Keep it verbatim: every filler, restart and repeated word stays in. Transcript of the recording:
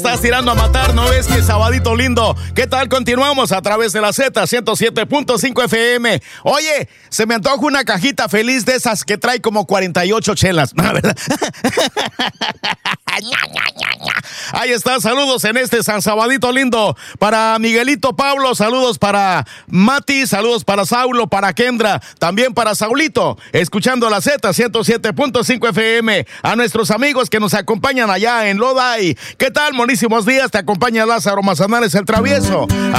Estás tirando a matar, ¿no ves que sabadito lindo? ¿Qué tal? Continuamos a través de la Z ciento siete punto cinco F M. Oye, se me antoja una cajita feliz de esas que trae como cuarenta y ocho chelas, ¿no? ¿Verdad? Ahí está, saludos en este San Sabadito lindo para Miguelito Pablo, saludos para Mati, saludos para Saulo, para Kendra, también para Saulito, escuchando la Z ciento siete punto cinco F M, a nuestros amigos que nos acompañan allá en Lodi. ¿Qué tal? Buenísimos días, te acompaña Lázaro Mazanales el Travieso.